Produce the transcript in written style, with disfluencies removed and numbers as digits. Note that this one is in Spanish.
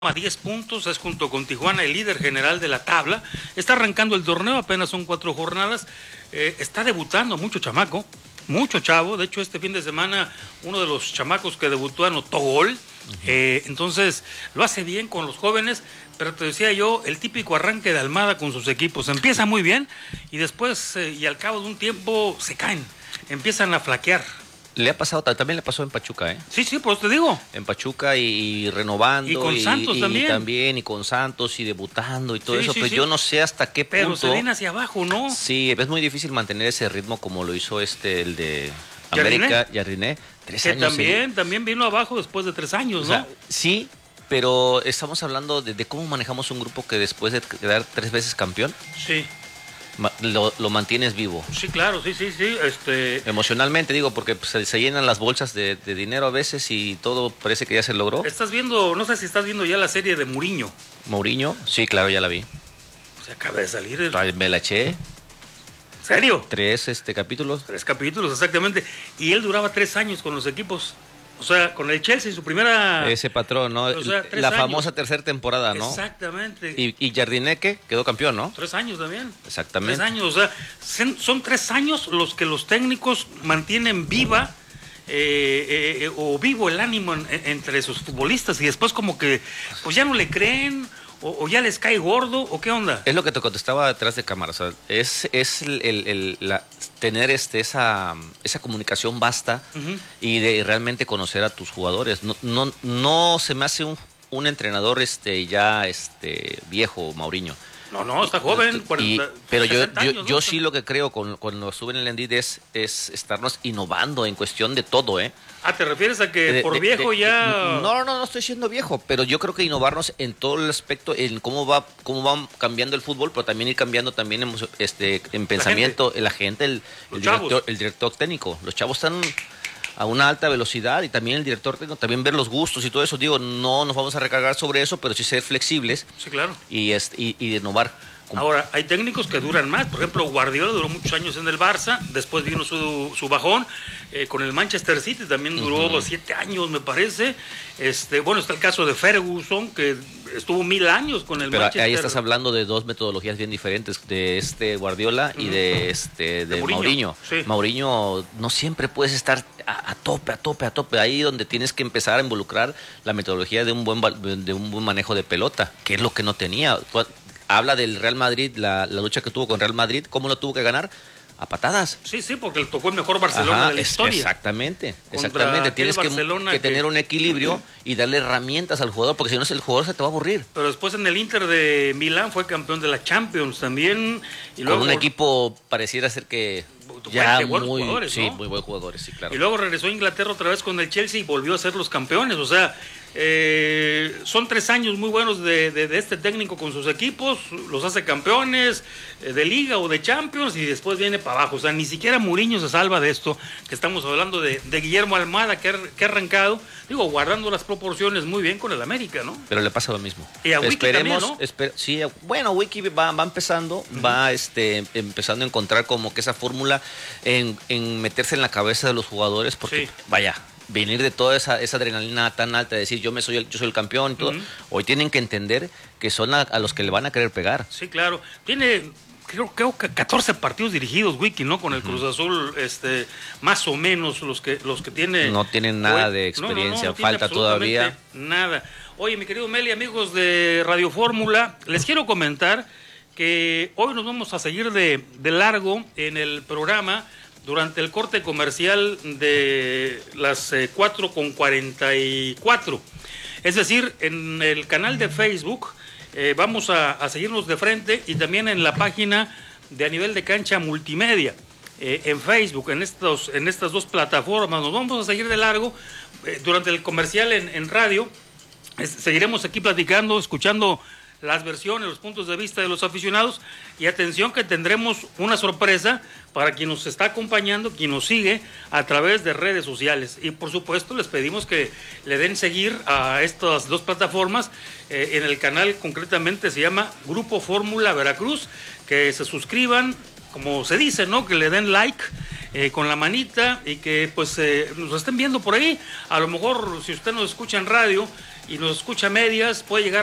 A 10 puntos, es junto con Tijuana el líder general de la tabla. Está arrancando el torneo, apenas son 4 jornadas. Está debutando mucho chamaco, mucho chavo. De hecho, este fin de semana uno de los chamacos que debutó anotó gol. Entonces lo hace bien con los jóvenes, pero te decía yo, el típico arranque de Almada con sus equipos. Empieza muy bien y después, y al cabo de un tiempo, se caen, empiezan a flaquear. Le ha pasado, también le pasó en Pachuca, ¿eh? Sí, pues te digo. En Pachuca y renovando. Y con Santos también. Y con Santos y debutando y todo eso. Pero yo no sé hasta qué punto. Pero se viene hacia abajo, ¿no? Sí, es muy difícil mantener ese ritmo como lo hizo el de América, Jardiné. 3 años. También vino abajo después de 3 años, ¿no? O sea, sí, pero estamos hablando de cómo manejamos un grupo que después de quedar 3 veces campeón. Sí. Lo mantienes vivo. Sí, claro, sí. Emocionalmente, digo, porque pues, se llenan las bolsas de dinero a veces y todo parece que ya se logró. ¿Estás viendo, no sé si estás viendo ya la serie de Mourinho? ¿Mourinho? Sí, claro, ya la vi. Se acaba de salir. Me la eché. ¿Serio? 3 capítulos. 3 capítulos, exactamente. Y él duraba 3 años con los equipos. O sea, con el Chelsea, su primera... Ese patrón, ¿no? O sea, la famosa tercera temporada, ¿no? Exactamente. Y Jardiné, ¿qué? Quedó campeón, ¿no? 3 años también. Exactamente. 3 años, o sea, son 3 años los que los técnicos mantienen viva o vivo el ánimo entre sus futbolistas y después como que pues ya no le creen o ya les cae gordo o qué onda. Es lo que te contestaba detrás de cámara, o sea, es tener esa comunicación vasta y de realmente conocer a tus jugadores. No se me hace un entrenador ya viejo, Mourinho. No, está joven. 40, pero yo años, ¿no? sí lo que creo cuando suben el Endid es estarnos innovando en cuestión de todo, ¿eh? Ah, ¿te refieres a que por viejo ya...? No estoy siendo viejo, pero yo creo que innovarnos en todo el aspecto, en cómo va cambiando el fútbol, pero también ir cambiando también en pensamiento, la gente, el director técnico. Los chavos están a una alta velocidad y también el director técnico, también ver los gustos y todo eso. Digo, no nos vamos a recargar sobre eso, pero sí ser flexibles. Sí, claro. Y innovar. Ahora, hay técnicos que duran más. Por ejemplo, Guardiola duró muchos años en el Barça, después vino su bajón. Con el Manchester City también duró 7 años, me parece. Bueno, está el caso de Ferguson, que estuvo 1000 años con el Manchester. Pero ahí estás hablando de 2 metodologías bien diferentes, de Guardiola y de Mourinho. Sí. Mourinho, no siempre puedes estar a tope, ahí donde tienes que empezar a involucrar la metodología de un buen manejo de pelota, que es lo que no tenía. Habla del Real Madrid, la lucha que tuvo con Real Madrid, ¿cómo lo tuvo que ganar? A patadas. Sí, porque le tocó el mejor Barcelona de la historia. Exactamente. Tienes que tener un equilibrio y darle herramientas al jugador, porque si no, el jugador se te va a aburrir. Pero después en el Inter de Milán fue campeón de la Champions también. Y luego, con un equipo pareciera ser que ya muy jugadores, ¿no? Sí, muy buenos jugadores, sí, claro. Y luego regresó a Inglaterra otra vez con el Chelsea y volvió a ser los campeones. O sea, son 3 años muy buenos de este técnico con sus equipos, los hace campeones de Liga o de Champions y después viene para abajo. O sea, ni siquiera Mourinho se salva de esto, que estamos hablando de Guillermo Almada, que ha arrancado, digo, guardando las proporciones muy bien con el América, ¿no? Pero le pasa lo mismo. Y a Wiki también, ¿no? Sí, bueno, Wiki va empezando, va empezando a encontrar como que esa fórmula en meterse en la cabeza de los jugadores, porque vaya, venir de toda esa adrenalina tan alta, decir yo soy el campeón y todo, hoy tienen que entender que son a los que le van a querer pegar. Sí, claro. Tiene creo que 14 partidos dirigidos Wiki, ¿no? Con el Cruz Azul, más o menos los que tiene. No tienen nada de experiencia, no falta todavía. Nada. Oye, mi querido Meli, amigos de Radio Fórmula, les quiero comentar que hoy nos vamos a seguir de largo en el programa durante el corte comercial de las 4:44. Es decir, en el canal de Facebook vamos a seguirnos de frente y también en la página de A Nivel de Cancha Multimedia. En Facebook, en estas 2 plataformas, nos vamos a seguir de largo durante el comercial en radio. Seguiremos aquí platicando, escuchando las versiones, los puntos de vista de los aficionados y atención que tendremos una sorpresa para quien nos está acompañando, quien nos sigue a través de redes sociales y por supuesto les pedimos que le den seguir a estas 2 plataformas. En el canal concretamente se llama Grupo Fórmula Veracruz, que se suscriban, como se dice, ¿no? Que le den like con la manita y que pues nos estén viendo por ahí. A lo mejor si usted nos escucha en radio y nos escucha a medias, puede llegar